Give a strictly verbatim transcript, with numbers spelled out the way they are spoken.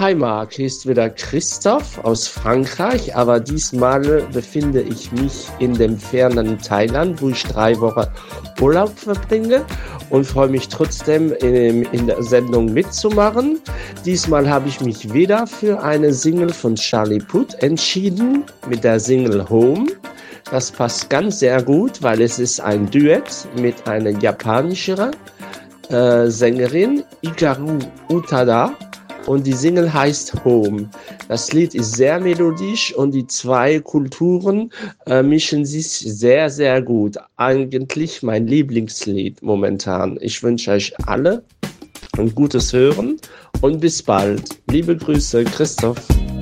Hi Marc, hier ist wieder Christoph aus Frankreich, aber diesmal befinde ich mich in dem fernen Thailand, wo ich drei Wochen Urlaub verbringe und freue mich trotzdem in, in der Sendung mitzumachen. Diesmal habe ich mich wieder für eine Single von Charlie Puth entschieden mit der Single Home. Das passt ganz sehr gut, weil es ist ein Duett mit einer japanischen äh, Sängerin, Hikaru Utada. Und die Single heißt Home. Das Lied ist sehr melodisch und die zwei Kulturen äh, mischen sich sehr, sehr gut. Eigentlich mein Lieblingslied momentan. Ich wünsche euch alle ein gutes Hören und bis bald. Liebe Grüße, Christoph.